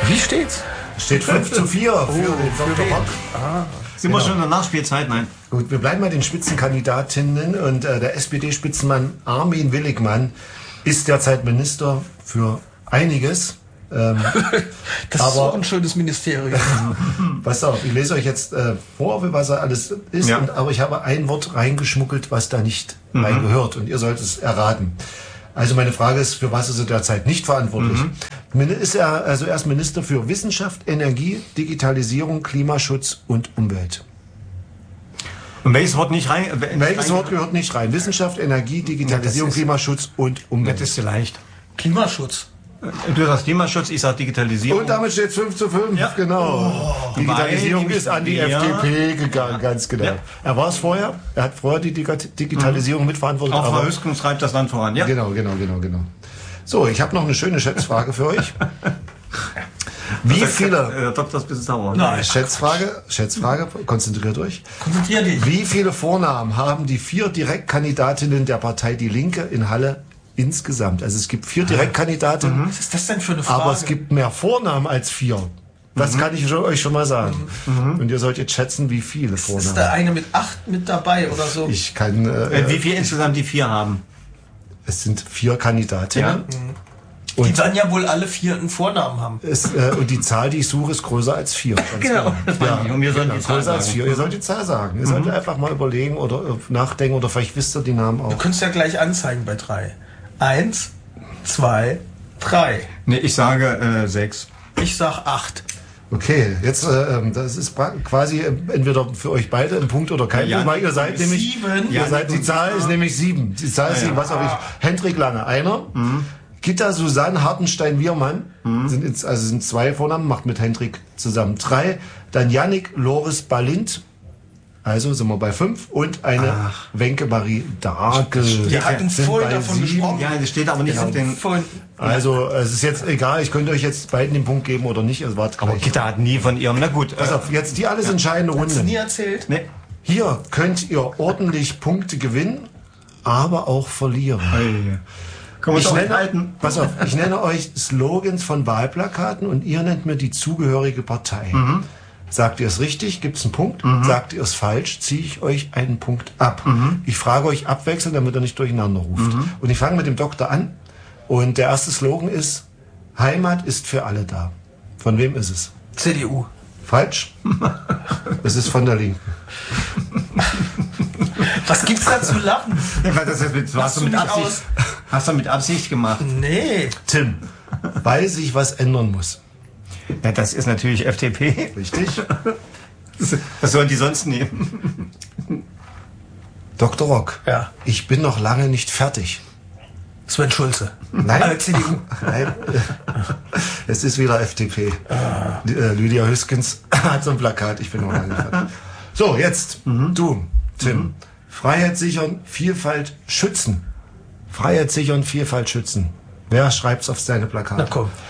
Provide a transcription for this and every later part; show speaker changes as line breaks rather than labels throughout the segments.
Wie steht's?
Steht 5:4 für den Dr. Rock.
Sind wir schon in der Nachspielzeit? Nein.
Gut, wir bleiben bei den Spitzenkandidatinnen und der SPD-Spitzenmann Armin Willigmann ist derzeit Minister für einiges.
Das ist auch ein schönes Ministerium.
Pass auf, ich lese euch jetzt vor, was er alles ist,
Ja.
aber ich habe ein Wort reingeschmuggelt, was da nicht reingehört und ihr sollt es erraten. Also meine Frage ist, für was ist er derzeit nicht verantwortlich? Ist er also erst Minister für Wissenschaft, Energie, Digitalisierung, Klimaschutz und Umwelt?
Und welches Wort nicht rein?
Welches Wort gehört nicht rein? Wissenschaft, Energie, Digitalisierung,
Das ist-
Klimaschutz und Umwelt.
Das ist leicht.
Klimaschutz.
Du sagst Klimaschutz, ich sag Digitalisierung.
Und damit steht es 5:5,
Ja.
genau. Digitalisierung
Weil
ist an die
ja.
FDP gegangen, ganz genau.
Ja.
Er war es vorher, er hat vorher die Digitalisierung mitverantwortet.
Auch
aber
Verhüstung treibt das Land voran, ja?
Genau. So, ich habe noch eine schöne Schätzfrage für euch. Wie viele...
Doktor ist ein bisschen sauer.
Nein.
Schätzfrage, konzentriert euch.
Konzentrier dich.
Wie viele Vornamen haben die 4 Direktkandidatinnen der Partei Die Linke in Halle insgesamt? Also es gibt 4 Direktkandidatinnen,
Was ist das denn für eine Frage?
aber es gibt mehr Vornamen als 4. Das kann ich euch schon mal sagen. Und ihr sollt jetzt schätzen, wie viele
ist da
Vornamen.
eine mit 8 mit dabei oder so?
Ich kann...
Wie viel insgesamt die 4 haben?
es sind 4 Kandidatinnen.
Die dann ja wohl alle 4 einen Vornamen haben.
Und die Zahl, die ich suche, ist größer als 4. Ganz
Genau.
Das meine ich. Und wir sollen die Zahl
Größer als
sagen.
4. Ihr sollt die Zahl sagen. Ihr sollt einfach mal überlegen oder nachdenken oder vielleicht wisst ihr die Namen
Du
auch.
könntest ja gleich anzeigen bei 3. 1, 2, 3.
Nee, ich sage 6.
Ich sag 8.
Okay, jetzt das ist quasi entweder für euch beide ein Punkt oder kein
Ja,
Punkt, weil ihr seid nämlich
7.
ihr seid, die Zahl ist nämlich 7. Die Zahl ist 7. Was habe ich? Hendrik Lange, einer. Gitta Susanne Hartenstein-Wiermann, sind 2 Vornamen, macht mit Hendrik zusammen 3. Dann Yannick Loris Balint, also sind wir bei 5. Und eine Wenke Marie Dargel.
Wir hatten
Sind
vorhin
bei
davon
7.
gesprochen.
Ja, das steht aber nicht auf den...
Vorhin,
Also es ist jetzt egal, ich könnte euch jetzt beiden den Punkt geben oder nicht. Es war
Aber
gleich.
Gitta hat nie von ihrem... Na gut.
Pass auf, jetzt die alles entscheidende
hast du nie
Runde.
erzählt?
Nee.
Hier könnt ihr ordentlich Punkte gewinnen, aber auch verlieren.
Können wir
Ich
uns
nenne,
halten?
pass auf, ich nenne euch Slogans von Wahlplakaten und ihr nennt mir die zugehörige Partei. Sagt ihr es richtig, gibt es einen Punkt. Sagt ihr es falsch, ziehe ich euch einen Punkt ab. Ich frage euch abwechselnd, damit ihr nicht durcheinander ruft. Und ich fange mit dem Doktor an. Und der erste Slogan ist, Heimat ist für alle da. Von wem ist es?
CDU.
Falsch. Es ist von der Linken.
Was gibt's da zu lachen?
Hast du mit Absicht gemacht?
Nee.
Tim, weil sich was ändern muss.
Ja, das ist natürlich FDP.
Richtig?
Was sollen die sonst nehmen?
Dr. Rock,
Ja.
ich bin noch lange nicht fertig.
Sven Schulze.
Nein.
CDU.
Nein, es ist wieder FDP. Lydia Hüskens hat so ein Plakat, ich bin noch lange nicht fertig. So, jetzt du, Tim. Freiheit sichern, Vielfalt schützen. Freiheit sichern, Vielfalt schützen. Wer schreibt's auf seine Plakate?
Na komm.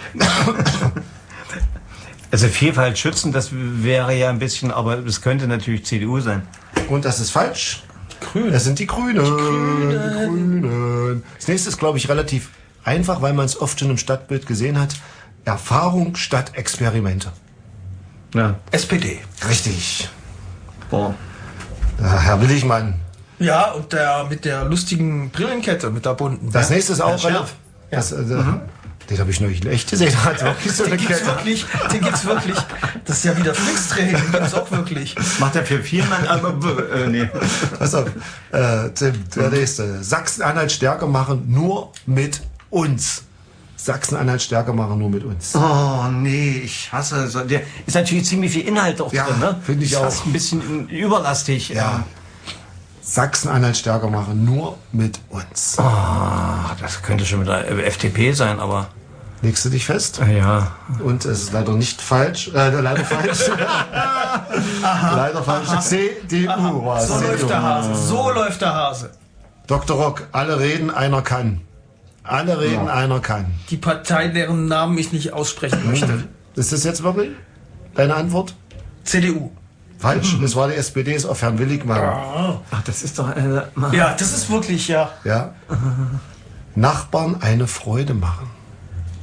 Also Vielfalt schützen, das wäre ja ein bisschen, aber es könnte natürlich CDU sein.
Und das ist falsch.
Grün.
Das sind die Grünen. Die Grünen. Das nächste ist, glaube ich, relativ einfach, weil man es oft schon im Stadtbild gesehen hat. Erfahrung statt Experimente.
Ja.
SPD.
Richtig.
Boah.
Herr Willigmann.
Ja, und der mit der lustigen Brillenkette, mit der bunten.
Das nächste ist auch
Schärf.
den habe ich neulich echt gesehen. Hat wirklich so eine
Den gibt's
Kette.
wirklich, den gibt's wirklich. Das ist ja wieder Flixtraining, den gibt's auch wirklich.
Macht er für viel Mann, aber nee.
Pass auf, Tim, der nächste. Sachsen-Anhalt stärker machen, nur mit uns. Sachsen-Anhalt stärker machen, nur mit uns.
Oh nee, ich hasse so. Der ist natürlich ziemlich viel Inhalt auch
Ja,
drin, ne?
finde ich
Ist
auch.
fast ein bisschen überlastig.
Ja. Sachsen-Anhalt stärker machen, nur mit uns.
Das könnte schon mit der FDP sein, aber
Legst du dich fest?
ja.
Und es ist leider nicht falsch. Leider falsch. Leider falsch. CDU war es.
So läuft der Hase. So läuft der Hase.
Dr. Rock, alle reden, einer kann. Alle reden, einer kann.
Die Partei, deren Namen ich nicht aussprechen möchte.
Ist das jetzt wirklich deine Antwort?
CDU.
Falsch. Das war die SPD, ist auf Herrn Willigmann.
Ach, das ist doch
Ja, das ist wirklich, ja.
Ja. Nachbarn eine Freude machen.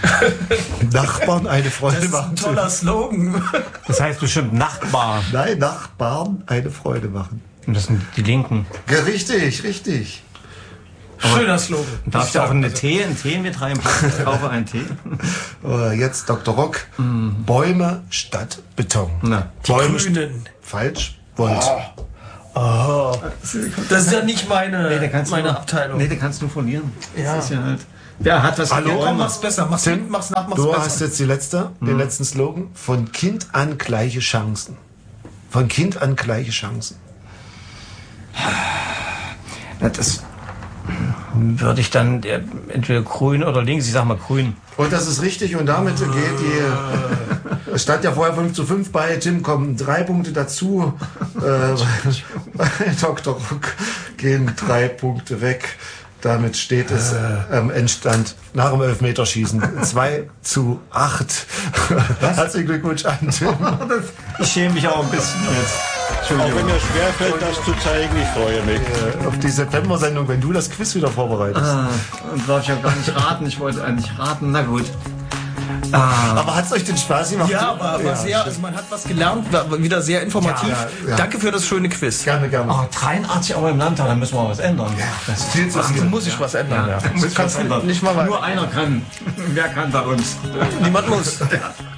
Nachbarn eine Freude
Das ist
machen.
ein toller Slogan.
Das heißt bestimmt Nachbar.
Nein, Nachbarn eine Freude machen.
Und das sind die Linken.
Ja, richtig.
Schöner Slogan.
Darf ich auch einen Tee mit reinpacken? Ich kaufe einen Tee.
Jetzt Dr. Rock. Bäume statt Beton.
Na,
Bäume
Grünen.
falsch. Volt.
Oh. Das ist ja nicht meine Abteilung.
Nee, den kannst du verlieren.
Ja.
Das ist ja halt. Wer hat was
Hallo,
mit
Komm,
Bäumen?
mach's besser. Mach's
Tim,
mach's nach, mach's
Du
besser.
hast jetzt den letzten Slogan. Von Kind an gleiche Chancen. Von Kind an gleiche Chancen.
Na, das würde ich dann entweder grün oder links, ich sag mal grün.
Und das ist richtig und damit geht es stand ja vorher 5:5 bei Tim, kommen 3 Punkte dazu. Bei Dr. Rock gehen 3 Punkte weg. Damit steht es am Endstand nach dem Elfmeterschießen 2:8. Herzlichen Glückwunsch an Tim.
Ich schäme mich auch ein bisschen jetzt.
Auch wenn mir schwerfällt, das zu zeigen, ich freue mich.
Auf die September-Sendung, wenn du das Quiz wieder vorbereitest.
Und darf ich ja gar nicht raten. Ich wollte eigentlich raten. Na gut.
Aber hat es euch den Spaß gemacht?
Ja, aber sehr, also man hat was gelernt, war wieder sehr informativ.
Ja.
Danke für das schöne Quiz.
Gerne.
83 Euro im Landtag, da müssen wir was ändern. Das ist
Viel zu viel.
Muss ich was ändern, ja.
muss
Kannst
was ändern.
nicht mal weiter.
Nur einer kann. Wer kann bei uns?
Niemand muss.
Ja.